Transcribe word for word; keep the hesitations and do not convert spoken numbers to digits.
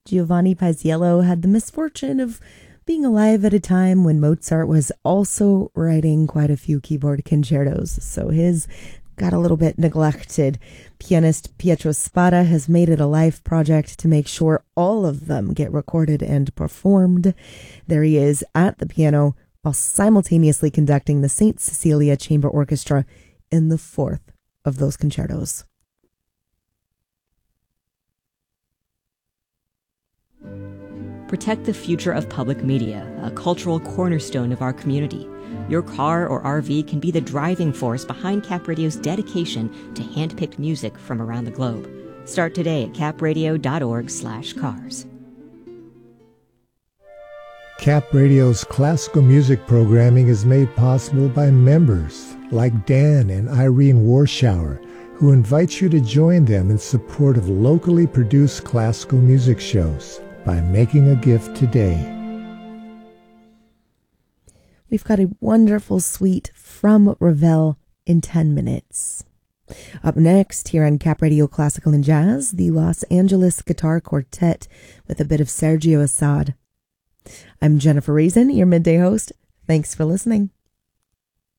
Giovanni Paisiello had the misfortune of being alive at a time when Mozart was also writing quite a few keyboard concertos, so his got a little bit neglected. Pianist Pietro Spada has made it a life project to make sure all of them get recorded and performed. There he is at the piano while simultaneously conducting the Saint Cecilia Chamber Orchestra in the fourth of those concertos. Protect the future of public media, a cultural cornerstone of our community. Your car or R V can be the driving force behind Cap Radio's dedication to hand-picked music from around the globe. Start today at capradio.org slash cars. Cap Radio's classical music programming is made possible by members like Dan and Irene Warschauer, who invite you to join them in support of locally produced classical music shows by making a gift today. We've got a wonderful suite from Ravel in ten minutes. Up next, here on Cap Radio Classical and Jazz, the Los Angeles Guitar Quartet with a bit of Sergio Assad. I'm Jennifer Reason, your midday host. Thanks for listening.